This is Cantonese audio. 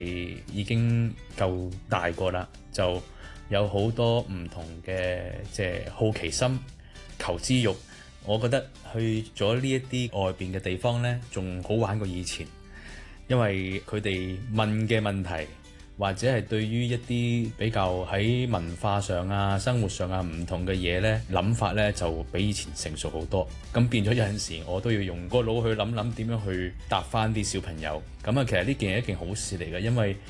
已經夠大個啦，就有好多唔同嘅即係好奇心、求知欲。我覺得去咗呢一啲外邊嘅地方呢，仲好玩過以前，因為佢哋問嘅問題，或者係對於一啲比較喺文化上啊、生活上啊唔同嘅嘢呢，諗法呢就比以前成熟好多。咁變咗有陣時，我都要用個腦去諗諗點樣去答翻啲小朋友。咁啊，其實呢件係一件好事嚟嘅，因為